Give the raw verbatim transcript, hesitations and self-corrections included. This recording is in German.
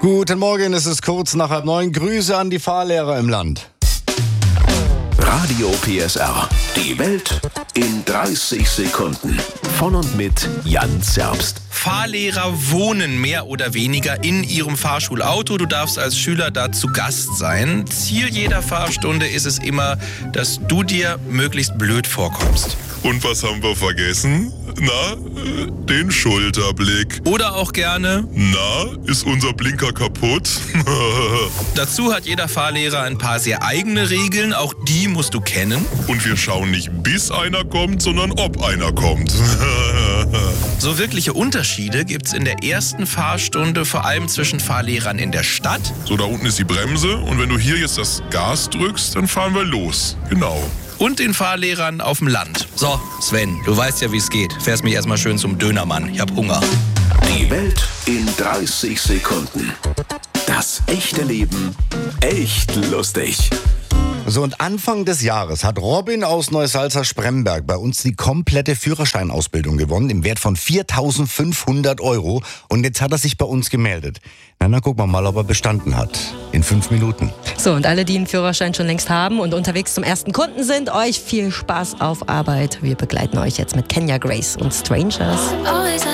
Guten Morgen, es ist kurz nach halb neun. Grüße an die Fahrlehrer im Land. Radio P S R. Die Welt in dreißig Sekunden. Von und mit Jan Zerbst. Fahrlehrer wohnen mehr oder weniger in ihrem Fahrschulauto. Du darfst als Schüler da zu Gast sein. Ziel jeder Fahrstunde ist es immer, dass du dir möglichst blöd vorkommst. Und was haben wir vergessen? Na, den Schulterblick. Oder auch gerne: Na, ist unser Blinker kaputt? Dazu hat jeder Fahrlehrer ein paar sehr eigene Regeln. Auch die musst du kennen. Und wir schauen nicht, bis einer kommt, sondern ob einer kommt. So wirkliche Unterschiede gibt's in der ersten Fahrstunde vor allem zwischen Fahrlehrern in der Stadt. So, da unten ist die Bremse und wenn du hier jetzt das Gas drückst, dann fahren wir los. Genau. Und den Fahrlehrern auf dem Land. So, Sven, du weißt ja, wie es geht. Fährst mich erstmal schön zum Dönermann. Ich hab Hunger. Die Welt in dreißig Sekunden. Das echte Leben echt lustig. So, und Anfang des Jahres hat Robin aus Neusalza-Spremberg bei uns die komplette Führerscheinausbildung gewonnen, im Wert von viertausendfünfhundert Euro. Und jetzt hat er sich bei uns gemeldet. Na, dann gucken wir mal, ob er bestanden hat. In fünf Minuten. So, und alle, die einen Führerschein schon längst haben und unterwegs zum ersten Kunden sind, euch viel Spaß auf Arbeit. Wir begleiten euch jetzt mit Kenya Grace und Strangers.